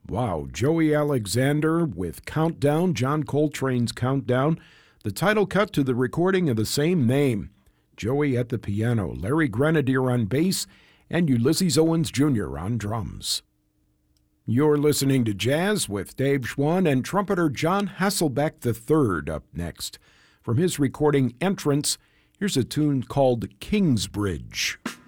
Wow, Joey Alexander with Countdown, John Coltrane's Countdown, the title cut to the recording of the same name. Joey at the piano, Larry Grenadier on bass, and Ulysses Owens Jr. on drums. You're listening to Jazz with Dave Schwann and trumpeter John Hasselbeck III up next. From his recording Entrance, here's a tune called Kingsbridge.